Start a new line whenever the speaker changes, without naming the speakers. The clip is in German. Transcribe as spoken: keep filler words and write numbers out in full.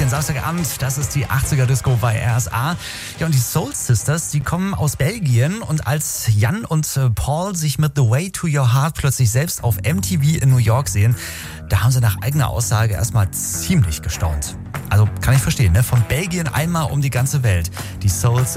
den Samstagabend. Das ist die achtziger-Disco bei R S A. Ja, und die Soul Sisters, die kommen aus Belgien. Und als Jan und äh, Paul sich mit The Way to Your Heart plötzlich selbst auf M T V in New York sehen, da haben sie nach eigener Aussage erstmal ziemlich gestaunt. Also kann ich verstehen, ne? Von Belgien einmal um die ganze Welt. Die Soul